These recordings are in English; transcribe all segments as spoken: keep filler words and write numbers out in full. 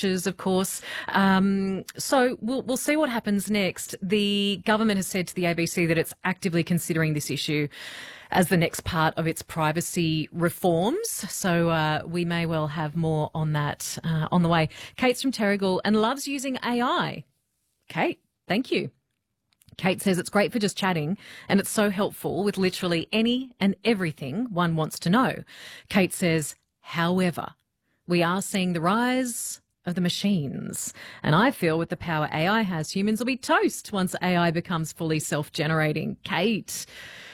vouchers, of course. Um, so we'll, we'll see what happens next. The government has said to the A B C that it's actively considering this issue as the next part of its privacy reforms. So uh, we may well have more on that uh, on the way. Kate's from Terrigal and loves using A I. Kate, thank you. Kate says it's great for just chatting and it's so helpful with literally any and everything one wants to know. Kate says, however, we are seeing the rise of the machines. And I feel with the power A I has, humans will be toast once A I becomes fully self-generating. Kate,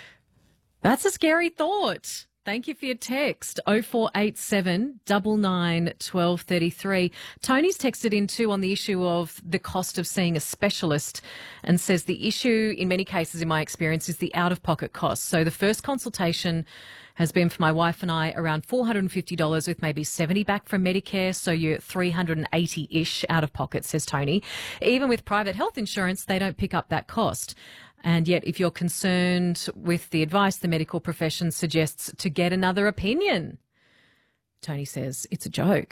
that's a scary thought. Thank you for your text. oh four eight seven, nine nine, one two three three. Tony's texted in too on the issue of the cost of seeing a specialist and says the issue in many cases, in my experience, is the out-of-pocket cost. So the first consultation has been for my wife and I around four hundred fifty dollars with maybe seventy dollars back from Medicare. So you're three hundred eighty-ish out of pocket, says Tony. Even with private health insurance, they don't pick up that cost. And yet, if you're concerned with the advice, the medical profession suggests to get another opinion. Tony says, it's a joke.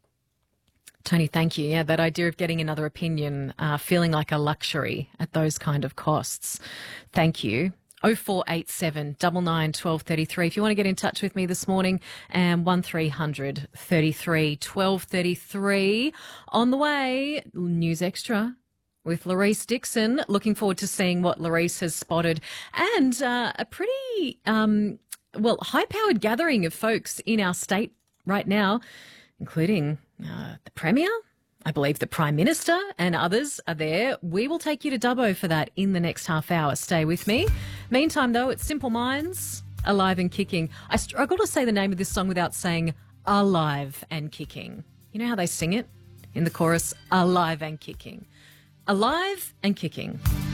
Tony, thank you. Yeah, that idea of getting another opinion, uh, feeling like a luxury at those kind of costs. Thank you. oh four eight seven, nine nine, one two three three. If you want to get in touch with me this morning, um, one three hundred, thirty-three, twelve thirty-three. On the way, News Extra with Larice Dixon. Looking forward to seeing what Larice has spotted. And uh, a pretty, um, well, high-powered gathering of folks in our state right now, including uh, the Premier, I believe the Prime Minister and others are there. We will take you to Dubbo for that in the next half hour. Stay with me. Meantime, though, it's Simple Minds, Alive and Kicking. I struggle to say the name of this song without saying Alive and Kicking. You know how they sing it in the chorus? Alive and Kicking. Alive and Kicking.